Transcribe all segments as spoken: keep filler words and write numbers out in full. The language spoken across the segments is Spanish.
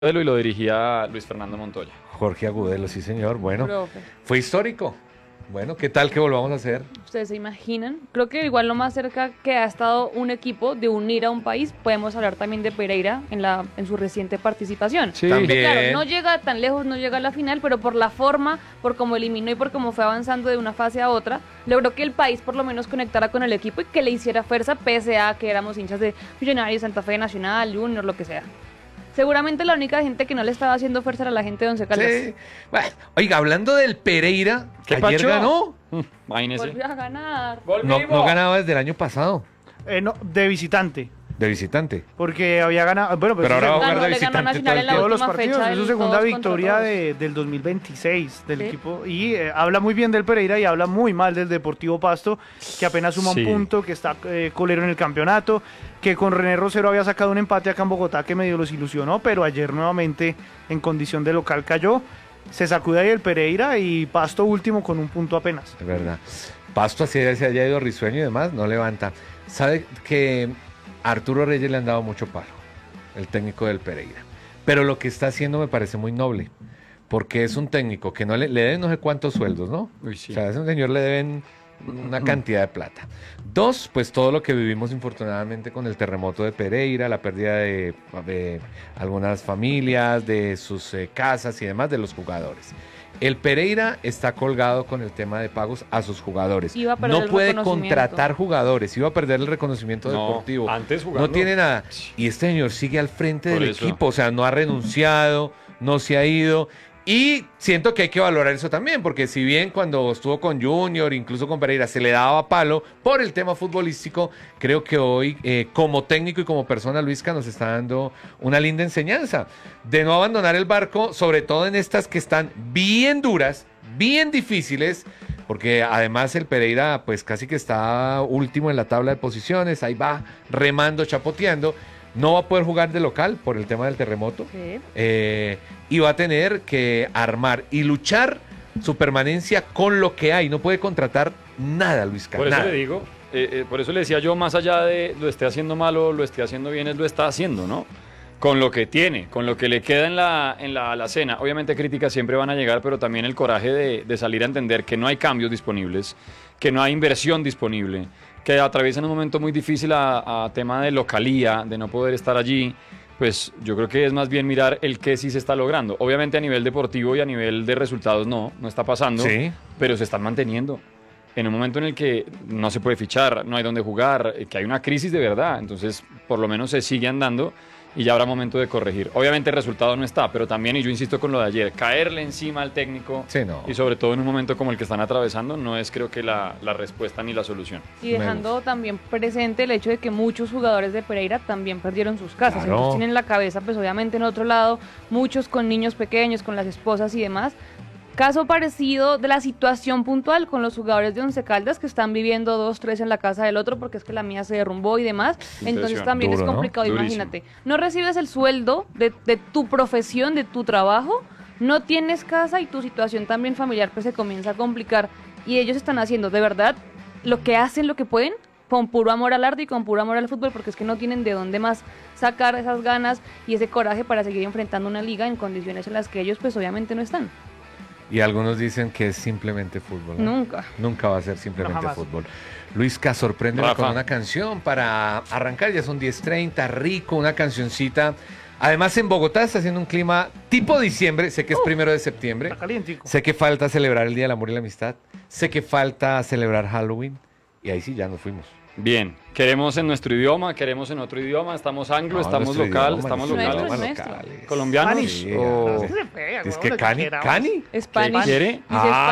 y lo dirigía Luis Fernando Montoya. Jorge Agudelo, sí señor. Bueno, Profe. fue histórico. Bueno, ¿qué tal que volvamos a hacer? ¿Ustedes se imaginan? Creo que igual lo más cerca que ha estado un equipo de unir a un país, podemos hablar también de Pereira en la en su reciente participación. Sí. También. Que claro, no llega tan lejos, no llega a la final, pero por la forma, por cómo eliminó y por cómo fue avanzando de una fase a otra, logró que el país por lo menos conectara con el equipo y que le hiciera fuerza, pese a que éramos hinchas de Millonarios, Santa Fe, Nacional, Junior, lo que sea. Seguramente la única gente que no le estaba haciendo fuerza era la gente de Once Caldas. Sí. Bueno, oiga, hablando del Pereira, ¿Qué ayer pacho? ganó. Imagínese. Volvió a ganar. No, no ganaba desde el año pasado, Eh, no, de visitante. de visitante. Porque había ganado. Bueno, pues Pero ahora va a su- jugar Ganó, de le ganó visitante Nacional en la todo todos el los última partidos. fecha. Es su el segunda todos contra victoria todos. de- del dos mil veintiséis del Sí. equipo. Y eh, habla muy bien del Pereira y habla muy mal del Deportivo Pasto, que apenas suma Sí. un punto, que está eh, colero en el campeonato, que con René Rosero había sacado un empate acá en Bogotá que medio los ilusionó, pero ayer nuevamente en condición de local cayó. Se sacude ahí el Pereira y Pasto último con un punto apenas. Es verdad. Pasto así se haya ido risueño y demás, no levanta. Sabe que a Arturo Reyes le han dado mucho palo, el técnico del Pereira. Pero lo que está haciendo me parece muy noble, porque es un técnico que no le, le deben no sé cuántos sueldos, ¿no? Uy, sí. O sea, a ese señor le deben una cantidad de plata. Dos, pues todo lo que vivimos infortunadamente con el terremoto de Pereira, la pérdida de, de algunas familias, de sus eh, casas y demás, de los jugadores. El Pereira está colgado con el tema de pagos a sus jugadores. Iba a perder No el puede reconocimiento. contratar jugadores, iba a perder el reconocimiento No, deportivo. antes jugando. No tiene nada. Y este señor sigue al frente Por del eso. equipo, o sea, no ha renunciado, no se ha ido. Y siento que hay que valorar eso también, porque si bien cuando estuvo con Junior, incluso con Pereira, se le daba palo por el tema futbolístico, creo que hoy, eh, como técnico y como persona, Luisca nos está dando una linda enseñanza de no abandonar el barco, sobre todo en estas que están bien duras, bien difíciles, porque además el Pereira pues casi que está último en la tabla de posiciones, ahí va remando, chapoteando. No va a poder jugar de local por el tema del terremoto. Sí. Eh, y va a tener que armar y luchar su permanencia con lo que hay. No puede contratar nada, Luis Por eso nada. le digo, eh, eh, por eso le decía yo, más allá de lo esté haciendo mal o lo esté haciendo bien, es lo está haciendo, ¿no? Con lo que tiene, con lo que le queda en la, en la alacena. Obviamente críticas siempre van a llegar, pero también el coraje de, de salir a entender que no hay cambios disponibles, que no hay inversión disponible, que atraviesan un momento muy difícil a, a tema de localía, de no poder estar allí. Pues yo creo que es más bien mirar el que sí se está logrando. Obviamente a nivel deportivo y a nivel de resultados no, no está pasando, Sí. pero se están manteniendo. En un momento en el que no se puede fichar, no hay dónde jugar, eh, que hay una crisis de verdad, entonces por lo menos se sigue andando y ya habrá momento de corregir. Obviamente el resultado no está, pero también, y yo insisto con lo de ayer, caerle encima al técnico Sí, no. y sobre todo en un momento como el que están atravesando no es creo que la, la respuesta ni la solución. Y dejando también presente el hecho de que muchos jugadores de Pereira también perdieron sus casas. Claro. Entonces tienen la cabeza, pues obviamente en otro lado, muchos con niños pequeños, con las esposas y demás. Caso parecido de la situación puntual con los jugadores de Once Caldas que están viviendo dos, tres en la casa del otro porque es que la mía se derrumbó y demás. Entonces Impresión. también Duro, es ¿no? complicado, Durísimo. imagínate. No recibes el sueldo de, de tu profesión, de tu trabajo, no tienes casa y tu situación también familiar pues se comienza a complicar. Y ellos están haciendo de verdad lo que hacen, lo que pueden, con puro amor al arte y con puro amor al fútbol, porque es que no tienen de dónde más sacar esas ganas y ese coraje para seguir enfrentando una liga en condiciones en las que ellos pues obviamente no están. Y algunos dicen que es simplemente fútbol, ¿no? Nunca. Nunca va a ser simplemente No, jamás. fútbol. Luisca, sorpréndeme Rafa. con una canción para arrancar. Ya son diez treinta, rico, una cancioncita. Además, en Bogotá está haciendo un clima tipo diciembre. Sé que es primero de septiembre. Está calientico. Sé que falta celebrar el Día del Amor y la Amistad. Sé que falta celebrar Halloween. Y ahí sí, ya nos fuimos. Bien, queremos en nuestro idioma, queremos en otro idioma, estamos anglo, No, estamos nuestro local, idioma, estamos nuestro Nuestro, locales. es idioma nuestro. locales. ¿Colombianos? Sí, o- Se pega, Es weón, que lo Cani, queramos. Cani. Spanish. ¿Quiere? Dice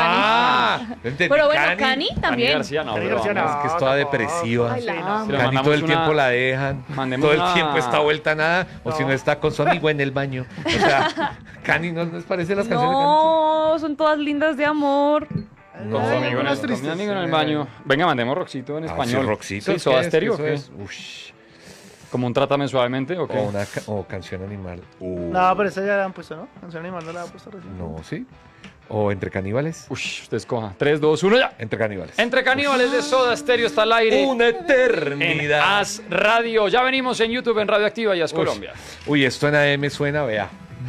Ah, Spanish. entendí, Pero bueno, Cani Cani también. García, no, Cani pero García, vamos. Es que es toda tampoco. depresiva. Ay, la Sí, no. amo. Le Cani todo mandamos el tiempo una- la dejan. mandemos Todo el una- tiempo está vuelta a nada. O si No. no está con su amigo en el baño. O sea, Cani, ¿no les parece las canciones de Cani? No, son todas lindas de amor. No, Con su amigo, en unas el, con mi tristes. amigo en el baño. Venga, mandemos Roxito en Ah, español. sí, Roxito. Sí, ¿qué Soda es? Stereo, Eso ¿o qué? es, ush. ¿Como un Trátame Suavemente o qué? O una ca- o canción animal. Uh, No, pero esa ya la han puesto, ¿no? Canción animal no la han puesto recién. Uh. No, sí. O Entre Caníbales. Ush, usted escoja. tres, dos, uno, ya. Entre Caníbales. Entre Caníbales de Soda Stereo está al aire. Una En eternidad. As Radio. Ya venimos en YouTube en Radio Activa y As Uy. Colombia. Uy, esto en A M suena, vea.